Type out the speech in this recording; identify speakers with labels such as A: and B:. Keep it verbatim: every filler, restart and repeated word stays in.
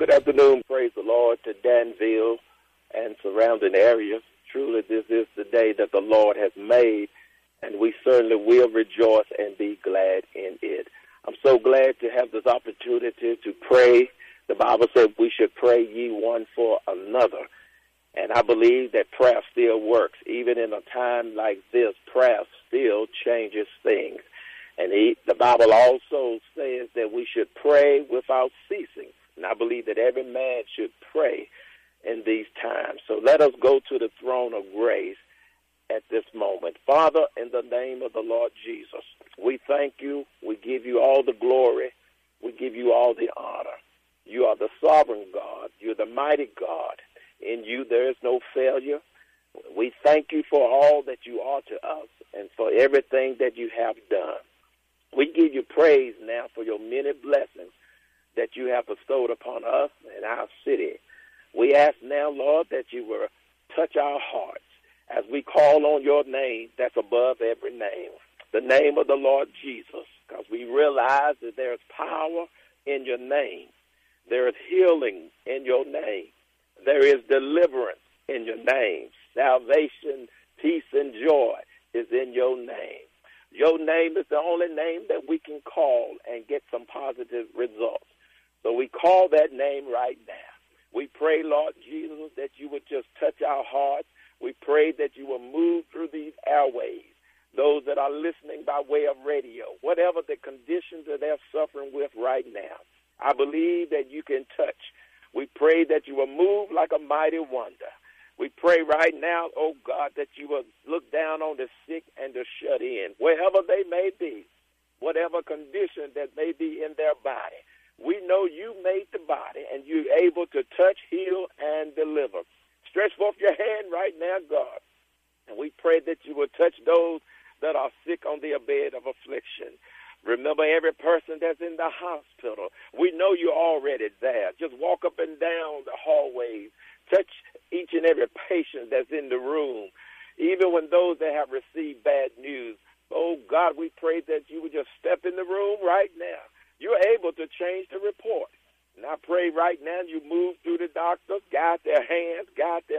A: Good afternoon, praise the Lord, to Danville and surrounding areas. Truly, this is the day that the Lord has made, and we certainly will rejoice and be glad in it. I'm so glad to have this opportunity to pray. The Bible said we should pray ye one for another, and I believe that prayer still works. Even in a time like this, prayer still changes things. And he, the Bible also says that we should pray without ceasing. And I believe that every man should pray in these times. So let us go to the throne of grace at this moment. Father, in the name of the Lord Jesus, we thank you. We give you all the glory. We give you all the honor. You are the sovereign God. You're the mighty God. In you there is no failure. We thank you for all that you are to us and for everything that you have done. We give you praise now for your many blessings that you have bestowed upon us and our city. We ask now, Lord, that you will touch our hearts as we call on your name that's above every name, the name of the Lord Jesus, because we realize that there is power in your name. There is healing in your name. There is deliverance in your name. Salvation, peace, and joy is in your name. Your name is the only name that we can call and get some positive results. So we call that name right now. We pray, Lord Jesus, that you would just touch our hearts. We pray that you will move through these airways, those that are listening by way of radio, whatever the conditions that they're suffering with right now. I believe that you can touch. We pray that you will move like a mighty wonder. We pray right now, oh God, that you will look down on the sick and the shut in, wherever they may be, whatever condition that may be in their body. We know you made the body, and you're able to touch, heal, and deliver. Stretch forth your hand right now, God. And we pray that you will touch those that are sick on their bed of affliction. Remember every person that's in the hospital. We know you're already there. Just walk up and down the hallways. Touch each and every patient that's in the room, even when those that have received bad news. Oh, God, we pray that you would just step in the room right now. You're able to change the report. And I pray right now you move through the doctors, guide their hands, guide their